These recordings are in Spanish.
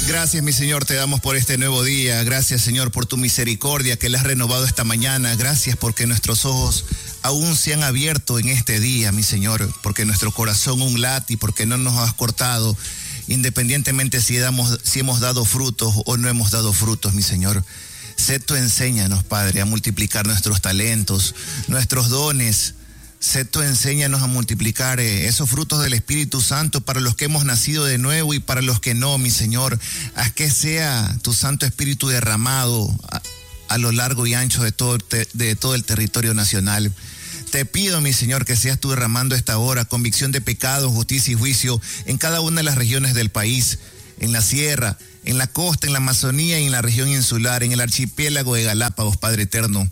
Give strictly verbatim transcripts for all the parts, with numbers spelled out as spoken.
Gracias, mi Señor, te damos por este nuevo día. Gracias, Señor, por tu misericordia que la has renovado esta mañana. Gracias porque nuestros ojos aún se han abierto en este día, mi Señor, porque nuestro corazón un late y porque no nos has cortado, independientemente si, damos, si hemos dado frutos o no hemos dado frutos, mi Señor. Sé tú enséñanos, Padre, a multiplicar nuestros talentos, nuestros dones. Sé tú enséñanos a multiplicar eh, esos frutos del Espíritu Santo para los que hemos nacido de nuevo y para los que no, mi Señor. Haz que sea tu Santo Espíritu derramado a, a lo largo y ancho de todo, te, de todo el territorio nacional. Te pido, mi Señor, que seas tú derramando esta hora convicción de pecado, justicia y juicio en cada una de las regiones del país, en la sierra, en la costa, en la Amazonía y en la región insular, en el archipiélago de Galápagos, Padre eterno.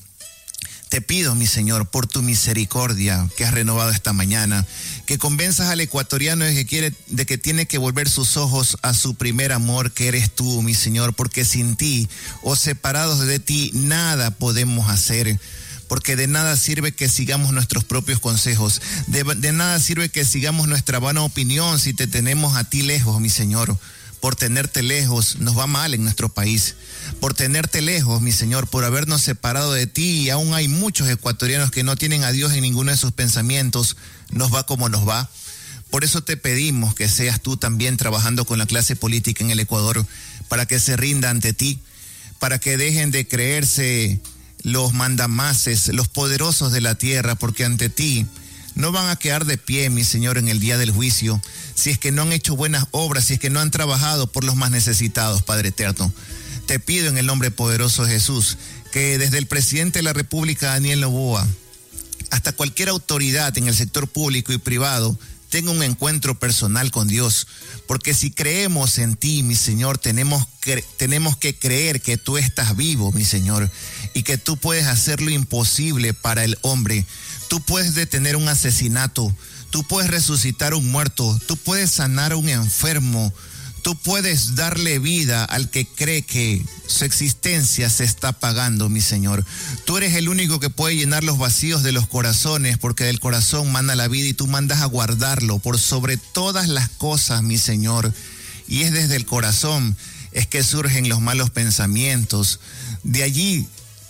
Te pido, mi Señor, por tu misericordia que has renovado esta mañana, que convenzas al ecuatoriano de que, quiere, de que tiene que volver sus ojos a su primer amor, que eres tú, mi Señor, porque sin ti o separados de ti nada podemos hacer. Porque de nada sirve que sigamos nuestros propios consejos, de, de nada sirve que sigamos nuestra vana opinión si te tenemos a ti lejos, mi Señor. Por tenerte lejos nos va mal en nuestro país. Por tenerte lejos, mi Señor, por habernos separado de ti, y aún hay muchos ecuatorianos que no tienen a Dios en ninguno de sus pensamientos, nos va como nos va. Por eso te pedimos que seas tú también trabajando con la clase política en el Ecuador, para que se rinda ante ti, para que dejen de creerse los mandamases, los poderosos de la tierra, porque ante ti no van a quedar de pie, mi Señor, en el día del juicio, si es que no han hecho buenas obras, si es que no han trabajado por los más necesitados, Padre eterno. Te pido en el nombre poderoso de Jesús, que desde el presidente de la República, Daniel Noboa, hasta cualquier autoridad en el sector público y privado, tenga un encuentro personal con Dios, porque si creemos en ti, mi Señor, tenemos que, tenemos que creer que tú estás vivo, mi Señor, y que tú puedes hacer lo imposible para el hombre. Tú puedes detener un asesinato, tú puedes resucitar un muerto, tú puedes sanar a un enfermo, tú puedes darle vida al que cree que su existencia se está apagando, mi Señor. Tú eres el único que puede llenar los vacíos de los corazones, porque del corazón manda la vida y tú mandas a guardarlo por sobre todas las cosas, mi Señor. Y es desde el corazón es que surgen los malos pensamientos. De allí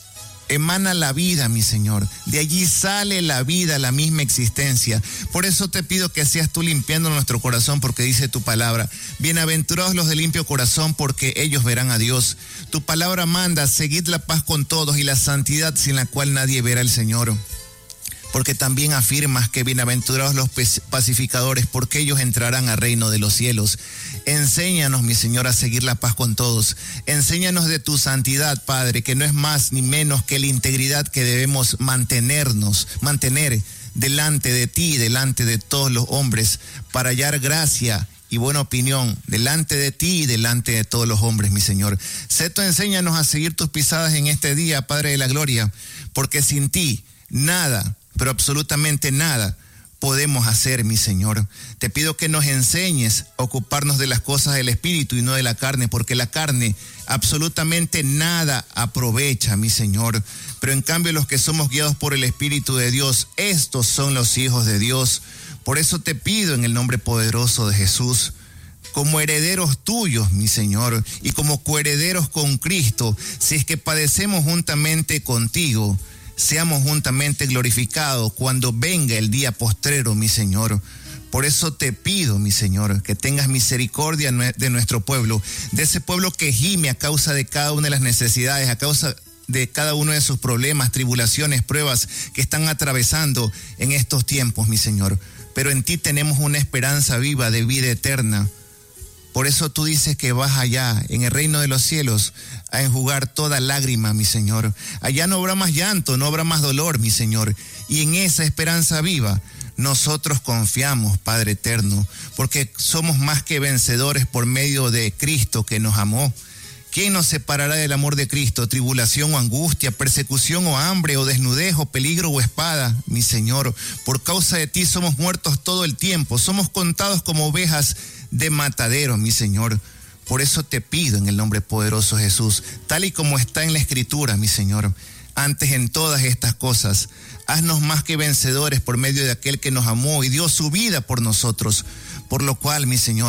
emana la vida, mi Señor. De allí sale la vida, la misma existencia. Por eso te pido que seas tú limpiando nuestro corazón, porque dice tu palabra: bienaventurados los de limpio corazón, porque ellos verán a Dios. Tu palabra manda: seguid la paz con todos y la santidad, sin la cual nadie verá al Señor. Porque también afirmas que bienaventurados los pacificadores, porque ellos entrarán al reino de los cielos. Enséñanos, mi Señor, a seguir la paz con todos. Enséñanos de tu santidad, Padre, que no es más ni menos que la integridad que debemos mantenernos, mantener delante de ti, delante de todos los hombres, para hallar gracia y buena opinión delante de ti y delante de todos los hombres, mi Señor. Sé tú, enséñanos a seguir tus pisadas en este día, Padre de la gloria, porque sin ti nada, pero absolutamente nada podemos hacer, mi Señor. Te pido que nos enseñes a ocuparnos de las cosas del Espíritu y no de la carne, porque la carne absolutamente nada aprovecha, mi Señor. Pero en cambio los que somos guiados por el Espíritu de Dios, estos son los hijos de Dios. Por eso te pido en el nombre poderoso de Jesús, como herederos tuyos, mi Señor, y como coherederos con Cristo, si es que padecemos juntamente contigo, seamos juntamente glorificados cuando venga el día postrero, mi Señor. Por eso te pido, mi Señor, que tengas misericordia de nuestro pueblo, de ese pueblo que gime a causa de cada una de las necesidades, a causa de cada uno de sus problemas, tribulaciones, pruebas que están atravesando en estos tiempos, mi Señor. Pero en ti tenemos una esperanza viva de vida eterna. Por eso tú dices que vas allá, en el reino de los cielos, a enjugar toda lágrima, mi Señor. Allá no habrá más llanto, no habrá más dolor, mi Señor. Y en esa esperanza viva, nosotros confiamos, Padre eterno, porque somos más que vencedores por medio de Cristo que nos amó. ¿Quién nos separará del amor de Cristo? ¿Tribulación o angustia, persecución o hambre, o desnudez, o peligro o espada? Mi Señor, por causa de ti somos muertos todo el tiempo, somos contados como ovejas de matadero, mi Señor. Por eso te pido en el nombre poderoso de Jesús, tal y como está en la Escritura, mi Señor, antes en todas estas cosas, haznos más que vencedores por medio de aquel que nos amó y dio su vida por nosotros. Por lo cual, mi Señor,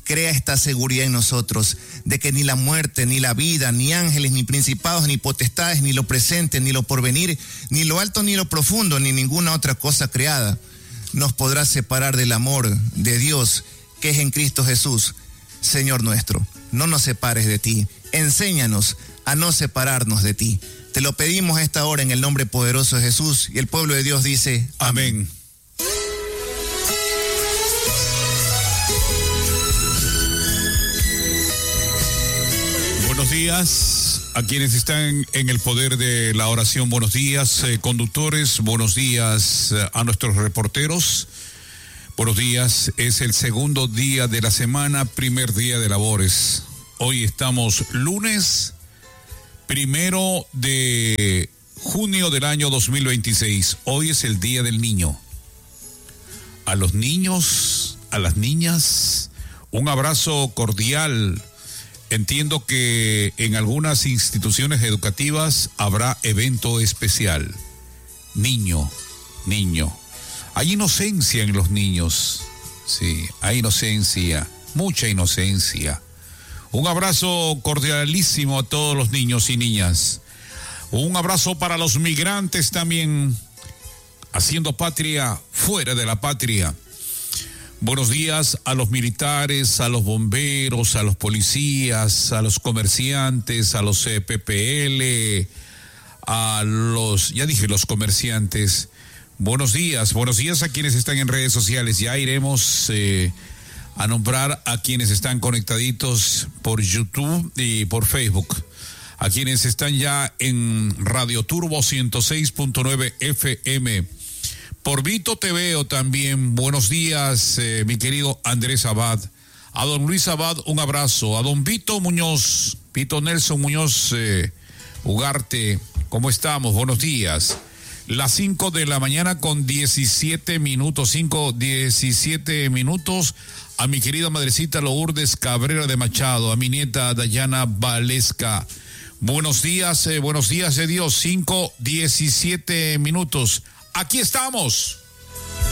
crea esta seguridad en nosotros de que ni la muerte, ni la vida, ni ángeles, ni principados, ni potestades, ni lo presente, ni lo porvenir, ni lo alto, ni lo profundo, ni ninguna otra cosa creada nos podrá separar del amor de Dios que es en Cristo Jesús, Señor nuestro. No nos separes de ti. Enséñanos a no separarnos de ti. Te lo pedimos a esta hora en el nombre poderoso de Jesús. Y el pueblo de Dios dice, amén. Buenos días a quienes están en el poder de la oración. Buenos días, eh, conductores. Buenos días eh, a nuestros reporteros. Buenos días. Es el segundo día de la semana, primer día de labores. Hoy estamos lunes primero de junio del año dos mil veintiséis. Hoy es el Día del Niño. A los niños, a las niñas, un abrazo cordial. Entiendo que en algunas instituciones educativas habrá evento especial. Niño, niño. Hay inocencia en los niños. Sí, hay inocencia, mucha inocencia. Un abrazo cordialísimo a todos los niños y niñas. Un abrazo para los migrantes también, haciendo patria fuera de la patria. Buenos días a los militares, a los bomberos, a los policías, a los comerciantes, a los P P L, a los, ya dije, los comerciantes. Buenos días, buenos días a quienes están en redes sociales. Ya iremos eh, a nombrar a quienes están conectaditos por YouTube y por Facebook. A quienes están ya en Radio Turbo ciento seis punto nueve F M. Por Vito te veo también. Buenos días, eh, mi querido Andrés Abad. A don Luis Abad, un abrazo. A don Vito Muñoz, Vito Nelson Muñoz eh, Ugarte, ¿cómo estamos? Buenos días. Las cinco de la mañana con diecisiete minutos, cinco, diecisiete minutos. A mi querida madrecita Lourdes Cabrera de Machado, a mi nieta Dayana Valesca. Buenos días, eh, buenos días de Dios, cinco, diecisiete minutos. Aquí estamos.